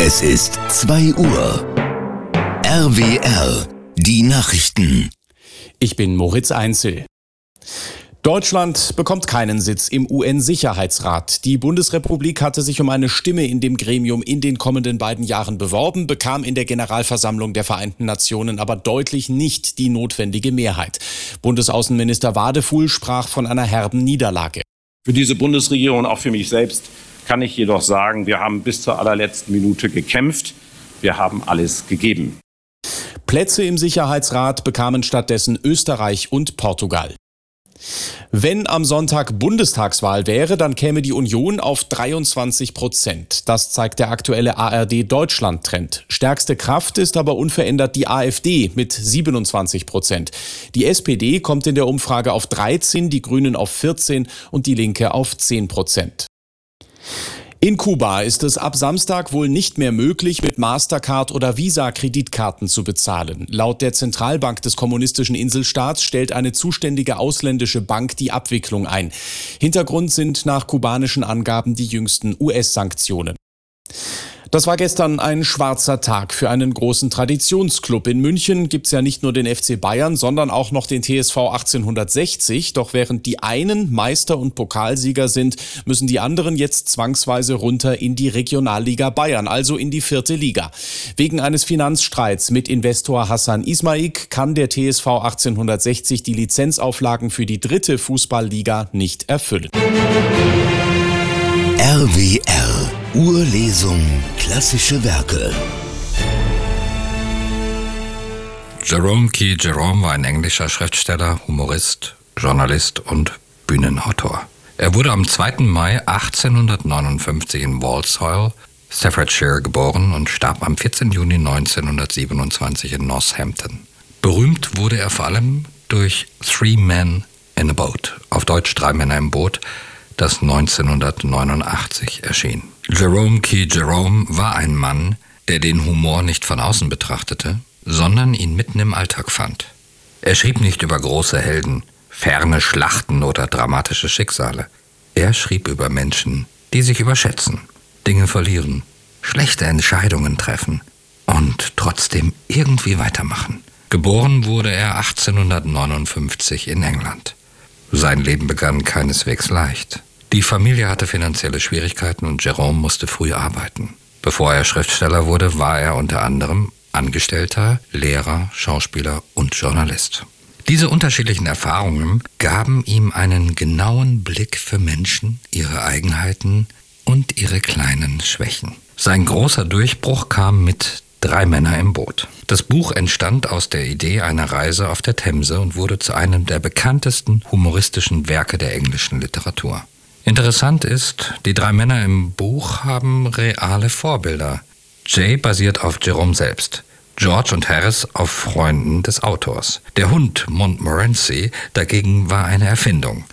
Es ist 2 Uhr. RWR, die Nachrichten. Ich bin Moritz Einzel. Deutschland bekommt keinen Sitz im UN-Sicherheitsrat. Die Bundesrepublik hatte sich um eine Stimme in dem Gremium in den kommenden beiden Jahren beworben, bekam in der Generalversammlung der Vereinten Nationen aber deutlich nicht die notwendige Mehrheit. Bundesaußenminister Wadefuhl sprach von einer herben Niederlage. Für diese Bundesregierung und auch für mich selbst kann ich jedoch sagen, wir haben bis zur allerletzten Minute gekämpft. Wir haben alles gegeben. Plätze im Sicherheitsrat bekamen stattdessen Österreich und Portugal. Wenn am Sonntag Bundestagswahl wäre, dann käme die Union auf 23%. Das zeigt der aktuelle ARD-Deutschland-Trend. Stärkste Kraft ist aber unverändert die AfD mit 27%. Die SPD kommt in der Umfrage auf 13%, die Grünen auf 14% und die Linke auf 10%. In Kuba ist es ab Samstag wohl nicht mehr möglich, mit Mastercard oder Visa-Kreditkarten zu bezahlen. Laut der Zentralbank des kommunistischen Inselstaats stellt eine zuständige ausländische Bank die Abwicklung ein. Hintergrund sind nach kubanischen Angaben die jüngsten US-Sanktionen. Das war gestern ein schwarzer Tag für einen großen Traditionsclub. In München gibt's ja nicht nur den FC Bayern, sondern auch noch den TSV 1860. Doch während die einen Meister und Pokalsieger sind, müssen die anderen jetzt zwangsweise runter in die Regionalliga Bayern, also in die 4. Liga. Wegen eines Finanzstreits mit Investor Hassan Ismaik kann der TSV 1860 die Lizenzauflagen für die 3. Fußballliga nicht erfüllen. RWR Urlesung klassische Werke. Jerome Key Jerome war ein englischer Schriftsteller, Humorist, Journalist und Bühnenautor. Er wurde am 2. Mai 1859 in Walsall, Staffordshire, geboren und starb am 14. Juni 1927 in Northampton. Berühmt wurde er vor allem durch Three Men in a Boat, auf Deutsch 3 Männer im Boot, das 1989 erschien. Jerome Key Jerome war ein Mann, der den Humor nicht von außen betrachtete, sondern ihn mitten im Alltag fand. Er schrieb nicht über große Helden, ferne Schlachten oder dramatische Schicksale. Er schrieb über Menschen, die sich überschätzen, Dinge verlieren, schlechte Entscheidungen treffen und trotzdem irgendwie weitermachen. Geboren wurde er 1859 in England. Sein Leben begann keineswegs leicht. Die Familie hatte finanzielle Schwierigkeiten und Jerome musste früh arbeiten. Bevor er Schriftsteller wurde, war er unter anderem Angestellter, Lehrer, Schauspieler und Journalist. Diese unterschiedlichen Erfahrungen gaben ihm einen genauen Blick für Menschen, ihre Eigenheiten und ihre kleinen Schwächen. Sein großer Durchbruch kam mit 3 Männer im Boot. Das Buch entstand aus der Idee einer Reise auf der Themse und wurde zu einem der bekanntesten humoristischen Werke der englischen Literatur. Interessant ist, die 3 Männer im Buch haben reale Vorbilder. Jay basiert auf Jerome selbst, George und Harris auf Freunden des Autors. Der Hund Montmorency dagegen war eine Erfindung.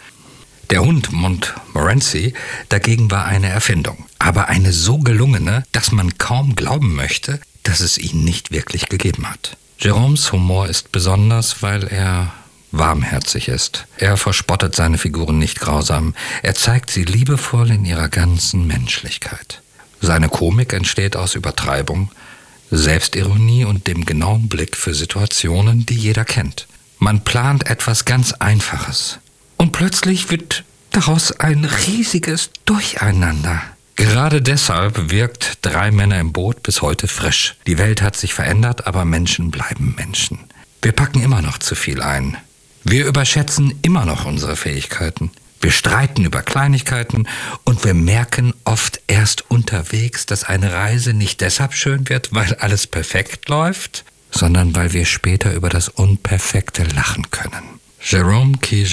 Aber eine so gelungene, dass man kaum glauben möchte, dass es ihn nicht wirklich gegeben hat. Jeromes Humor ist besonders, weil er warmherzig ist. Er verspottet seine Figuren nicht grausam. Er zeigt sie liebevoll in ihrer ganzen Menschlichkeit. Seine Komik entsteht aus Übertreibung, Selbstironie und dem genauen Blick für Situationen, die jeder kennt. Man plant etwas ganz Einfaches und plötzlich wird daraus ein riesiges Durcheinander. Gerade deshalb wirkt 3 Männer im Boot bis heute frisch. Die Welt hat sich verändert, aber Menschen bleiben Menschen. Wir packen immer noch zu viel ein. Wir überschätzen immer noch unsere Fähigkeiten. Wir streiten über Kleinigkeiten und wir merken oft erst unterwegs, dass eine Reise nicht deshalb schön wird, weil alles perfekt läuft, sondern weil wir später über das Unperfekte lachen können. Jerome Key